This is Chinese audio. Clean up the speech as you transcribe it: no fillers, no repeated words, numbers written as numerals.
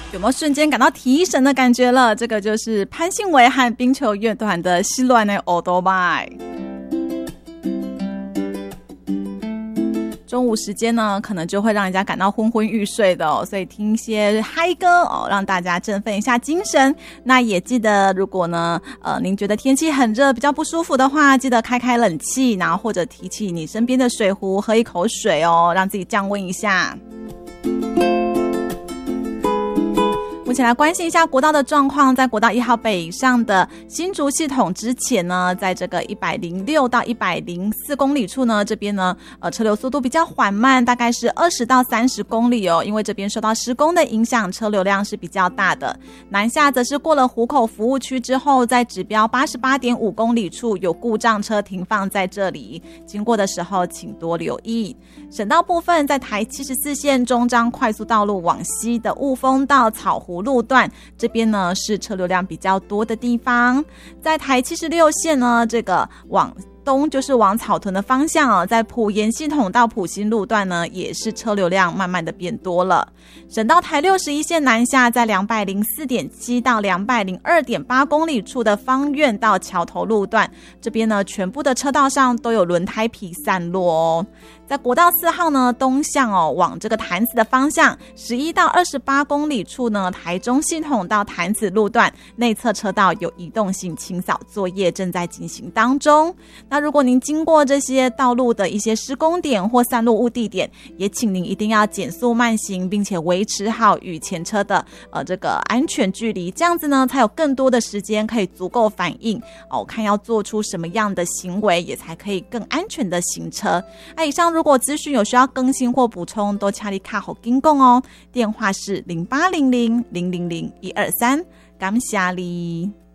有没有瞬间感到提神的感觉了？这个就是潘信伟和冰球乐团的西乱的欧多拜。中午时间呢，可能就会让人家感到昏昏欲睡的哦，所以听一些嗨歌哦，让大家振奋一下精神。那也记得，如果呢，您觉得天气很热，比较不舒服的话，记得开冷气，然后或者提起你身边的水壶，喝一口水哦，让自己降温一下。目前来关心一下国道的状况，在国道1号北上的新竹系统之前呢，在这个106到104公里处呢，这边呢车流速度比较缓慢，大概是20到30公里哦，因为这边受到施工的影响，车流量是比较大的。南下则是过了湖口服务区之后，在指标88.5公里处有故障车停放在这里，经过的时候请多留意。省道部分，在台74线中彰快速道路往西的雾峰到草湖路段，这边呢是车流量比较多的地方。在台76线呢，这个往东就是往草屯的方向哦，在埔盐系统到埔心路段呢，也是车流量慢慢的变多了。省道台61线南下，在204.7到202.8公里处的芳苑到桥头路段，这边呢全部的车道上都有轮胎皮散落哦。在国道4号呢东向哦，往这个潭子的方向，11到28公里处呢，台中系统到潭子路段内侧车道有移动性清扫作业正在进行当中。那如果您经过这些道路的一些施工点或散落物地点，也请您一定要减速慢行，并且维持好与前车的这个安全距离，这样子呢才有更多的时间可以足够反应哦，看要做出什么样的行为，也才可以更安全的行车。以上如果资讯有需要更新或补充，都请你卡好跟讲哦，电话是0800-000-123，感谢你。